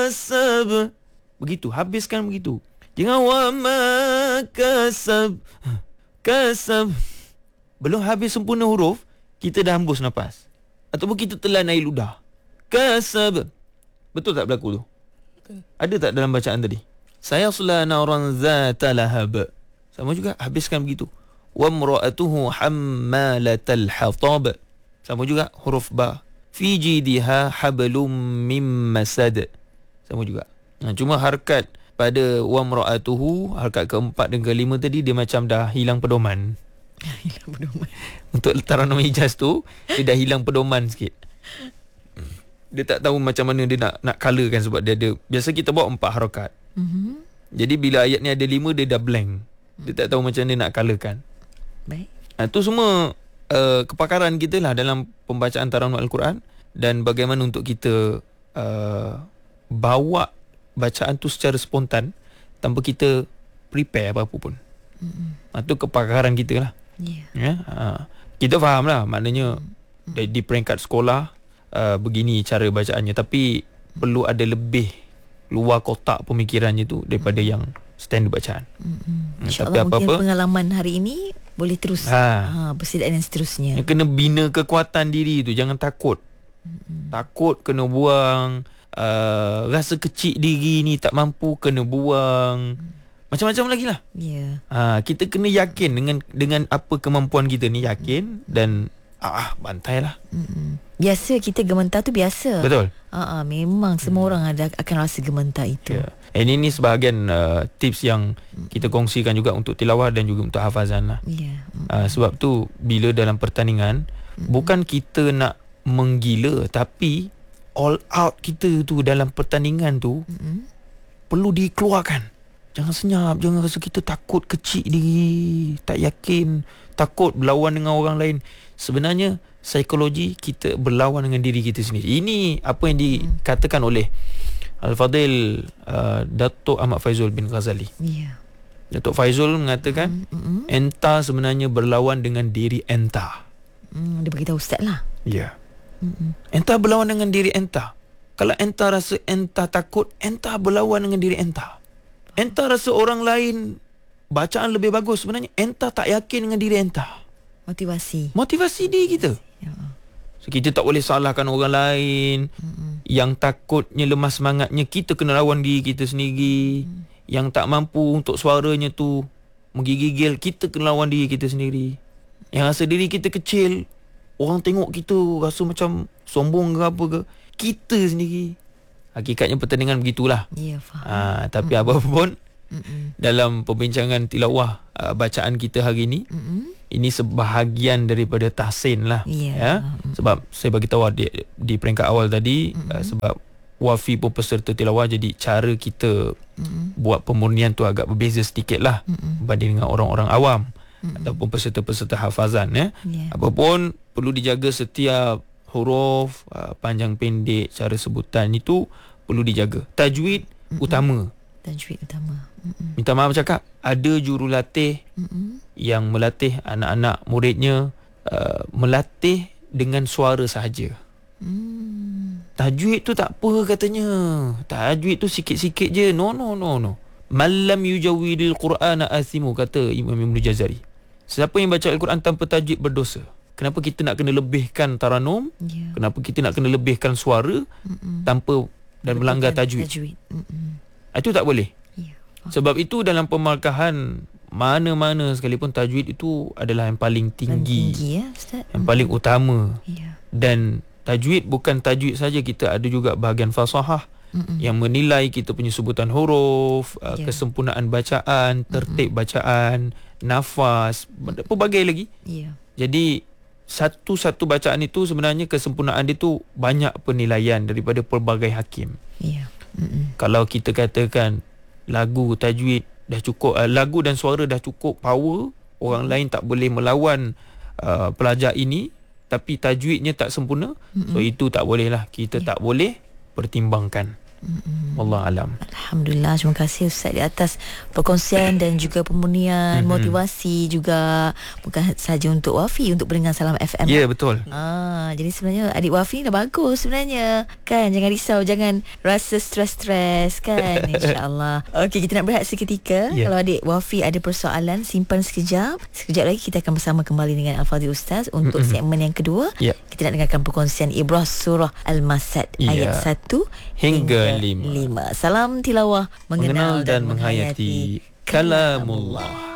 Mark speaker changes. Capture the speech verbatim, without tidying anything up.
Speaker 1: kasab. Begitu, habiskan begitu. Jangan wa ma kasab. Kasab. Belum habis sempurna huruf, kita dah hembus nafas. Ataupun kita telan air ludah. Kasab. Betul tak berlaku tu? Betul. Ada tak dalam bacaan tadi? Sayasla naran zata lahab. Sama juga, habiskan begitu. Wa imra'atuhu hammalatal hatab. Sama juga, huruf ba. Fi jidiha hablum mim masad. Sama juga. Nah, cuma harkat pada wa imra'atuhu, harkat keempat dan kelima tadi dia macam dah hilang pedoman.
Speaker 2: Hilang pedoman.
Speaker 1: Untuk Taranum Hijaz tu, dia dah hilang pedoman sikit. Dia tak tahu macam mana dia nak nak colourkan sebab dia ada, biasa kita buat empat harakat. Mm-hmm. Jadi bila ayat ni ada lima, dia dah blank. Dia tak tahu macam mana nak colourkan.
Speaker 2: Baik.
Speaker 1: Nah, tu semua uh, kepakaran kita lah dalam pembacaan Taranum Al-Quran, dan bagaimana untuk kita uh, bawa bacaan tu secara spontan tanpa kita prepare apa-apa pun. Mm-hmm. Itu kepakaran kita lah. Yeah. Ya? Uh, kita faham lah maknanya mm-hmm. di, di peringkat sekolah uh, begini cara bacaannya, tapi mm-hmm. perlu ada lebih luar kotak pemikirannya tu daripada mm-hmm. yang standard bacaan. Mm-hmm.
Speaker 2: InsyaAllah mungkin apa, pengalaman hari ini boleh terus ha. Ha, persediaan yang seterusnya.
Speaker 1: Yang kena bina kekuatan diri tu. Jangan takut. Mm-hmm. Takut kena buang. Uh, rasa kecil diri ni tak mampu, kena buang. Mm. Macam-macam lagi lah.
Speaker 2: Yeah.
Speaker 1: Ha, kita kena yakin dengan dengan apa kemampuan kita ni. Yakin. Mm. Dan ah, bantai lah.
Speaker 2: Mm-mm. Biasa kita gementar tu biasa.
Speaker 1: Betul.
Speaker 2: Ah, memang semua hmm. orang ada akan rasa gementar itu.
Speaker 1: Yeah. And ini sebahagian uh, tips yang kita kongsikan juga untuk tilawah dan juga untuk hafazan lah.
Speaker 2: Yeah.
Speaker 1: Uh, sebab tu bila dalam pertandingan, mm-hmm. bukan kita nak menggila, tapi all out kita tu dalam pertandingan tu mm-hmm. perlu dikeluarkan. Jangan senyap, jangan rasa kita takut kecil diri, tak yakin, takut berlawan dengan orang lain. Sebenarnya psikologi kita berlawan dengan diri kita sendiri. Ini apa yang dikatakan oleh Al-Fadil uh, Datuk Ahmad Faizul bin Ghazali.
Speaker 2: Yeah.
Speaker 1: Datuk Faizul mengatakan mm-hmm. enta sebenarnya berlawan dengan diri enta.
Speaker 2: Mm, dia beritahu ustaz lah.
Speaker 1: Ya. Yeah. Mm-hmm. Enta berlawan dengan diri enta. Kalau enta rasa enta takut, enta berlawan dengan diri enta. Enta rasa orang lain bacaan lebih bagus, sebenarnya enta tak yakin dengan diri enta.
Speaker 2: Motivasi.
Speaker 1: Motivasi diri kita.
Speaker 2: Ya.
Speaker 1: So, kita tak boleh salahkan orang lain. Mm-mm. Yang takutnya, lemah semangatnya, kita kena lawan diri kita sendiri. Mm. Yang tak mampu untuk suaranya tu menggigil, kita kena lawan diri kita sendiri. Yang rasa diri kita kecil, orang tengok kita rasa macam sombong ke apa ke, kita sendiri. Hakikatnya pertandingan begitulah.
Speaker 2: Ya, faham.
Speaker 1: Ha, tapi mm-mm. apa pun mm-mm. dalam perbincangan tilawah uh, bacaan kita hari ini, mm-mm. ini sebahagian daripada tahsin lah.
Speaker 2: Yeah.
Speaker 1: Ya. Mm-hmm. Sebab saya bagi tahu di, di peringkat awal tadi, mm-hmm. uh, sebab wafi pun peserta tilawah, jadi cara kita mm-hmm. buat pemurnian tu agak berbeza sedikit lah mm-hmm. berbanding dengan orang-orang awam mm-hmm. ataupun peserta-peserta hafazan. Ya. Yeah. Apapun perlu dijaga setiap huruf, uh, panjang pendek, cara sebutan itu perlu dijaga. Tajwid mm-hmm. utama.
Speaker 2: Tajwid utama. Mm-mm.
Speaker 1: Minta maaf cakap, ada jurulatih Mm-mm. yang melatih anak-anak muridnya uh, melatih dengan suara sahaja. Mm. Tajwid tu tak apa katanya. Tajwid tu sikit-sikit je. No no no no. Malam yujawwidil Qur'ana asimu, kata Imam Ibn Jazari. Siapa yang baca Al-Quran tanpa tajwid berdosa. Kenapa kita nak kena lebihkan taranum? Yeah. Kenapa kita nak kena lebihkan suara Mm-mm. tanpa dan melanggar tajwid? tajwid. Itu tak boleh. Yeah. Sebab itu dalam pemarkahan mana-mana sekalipun, tajwid itu adalah yang paling tinggi,
Speaker 2: tinggi ya, Ustaz?
Speaker 1: Yang paling utama.
Speaker 2: Yeah.
Speaker 1: Dan tajwid bukan tajwid saja, kita ada juga bahagian fasahah Mm-mm. yang menilai kita punya sebutan huruf, yeah. kesempurnaan bacaan, tertib Mm-mm. bacaan, nafas, pelbagai lagi. Yeah. Jadi satu-satu bacaan itu sebenarnya kesempurnaan dia tu banyak penilaian daripada pelbagai hakim.
Speaker 2: Ya. Yeah.
Speaker 1: Kalau kita katakan lagu tajwid dah cukup, uh, lagu dan suara dah cukup power, orang lain tak boleh melawan uh, pelajar ini, tapi tajwidnya tak sempurna, mm-hmm. so itu tak boleh lah. Kita yeah. tak boleh pertimbangkan. Mm-mm. Wallah alam.
Speaker 2: Alhamdulillah, terima kasih Ustaz di atas perkongsian dan juga pemurnian, mm-hmm. motivasi juga, bukan saja untuk Wafi, untuk pendengar Salam F M.
Speaker 1: Ya, yeah, betul.
Speaker 2: Ah, jadi sebenarnya adik Wafi ni dah bagus sebenarnya. Kan, jangan risau, jangan rasa stres-stres kan. InsyaAllah. Okey, kita nak berehat seketika. Yeah. Kalau adik Wafi ada persoalan, simpan sekejap. Sekejap lagi kita akan bersama kembali dengan Al-Fadhil Ustaz untuk mm-hmm. segmen yang kedua. Yeah. Kita nak dengarkan perkongsian Ibrah surah Al-Masad yeah. ayat satu hingga lima. Salam tilawah, mengenal, mengenal dan, dan menghayati kalamullah.